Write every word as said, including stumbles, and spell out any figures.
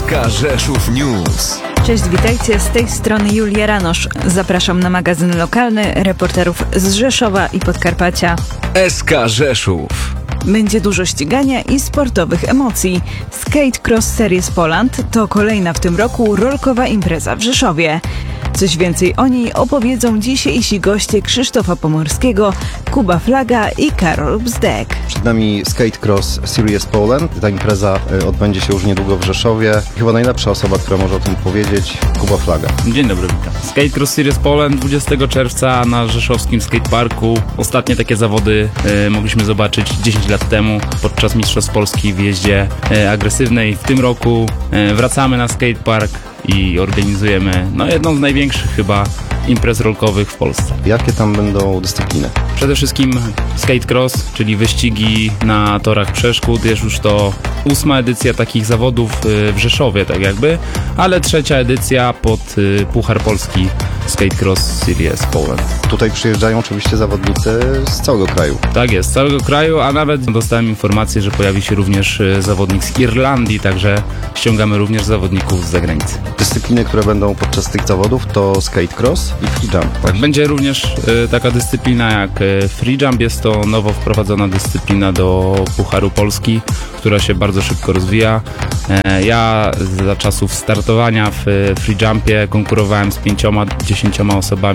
S K Rzeszów News. Cześć, witajcie, z tej strony Julia Ranosz. Zapraszam na magazyn lokalny reporterów z Rzeszowa i Podkarpacia. S K Rzeszów. Będzie dużo ścigania i sportowych emocji. Skate Cross Series Poland to kolejna w tym roku rolkowa impreza w Rzeszowie. Coś więcej o niej opowiedzą dzisiejsi goście Krzysztofa Pomorskiego, Kuba Flaga i Karol Bzdek. Przed nami Skate Cross Series Poland. Ta impreza odbędzie się już niedługo w Rzeszowie. Chyba najlepsza osoba, która może o tym powiedzieć, Kuba Flaga. Dzień dobry, witam. Skate Cross Series Poland dwudziestego czerwca na rzeszowskim skateparku. Ostatnie takie zawody e, mogliśmy zobaczyć dziesięć lat temu podczas Mistrzostw Polski w jeździe e, agresywnej. W tym roku e, wracamy na skatepark i organizujemy no, jedną z największych chyba imprez rolkowych w Polsce. Jakie tam będą dyscypliny? Przede wszystkim skate cross, czyli wyścigi na torach przeszkód. Jest już to ósma edycja takich zawodów w Rzeszowie, tak jakby, ale trzecia edycja pod Puchar Polski Skate Cross Series Poland. Tutaj przyjeżdżają oczywiście zawodnicy z całego kraju. Tak jest, z całego kraju, a nawet dostałem informację, że pojawi się również zawodnik z Irlandii, także ściągamy również zawodników z zagranicy. Dyscypliny, które będą podczas tych zawodów, to skate cross i free jump. Tak, będzie również y, taka dyscyplina jak y, free jump. Jest to nowo wprowadzona dyscyplina do Pucharu Polski, która się bardzo szybko rozwija. E, ja za czasów startowania w y, free jumpie konkurowałem z pięcioma, dziesięcioma osobami